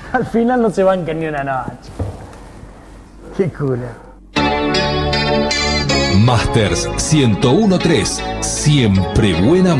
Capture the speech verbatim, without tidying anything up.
Al final no se bancan ni una noche. Qué cura. Masters ciento uno punto tres. Siempre buena